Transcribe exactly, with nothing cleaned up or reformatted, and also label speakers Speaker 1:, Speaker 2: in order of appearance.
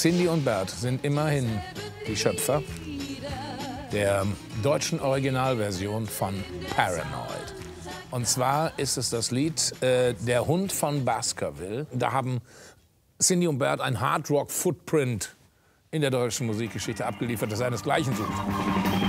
Speaker 1: Cindy und Bert sind immerhin die Schöpfer der deutschen Originalversion von Paranoid. Und zwar ist es das Lied äh, Der Hund von Baskerville. Da haben Cindy und Bert ein Hardrock-Footprint in der deutschen Musikgeschichte abgeliefert, das seinesgleichen sucht.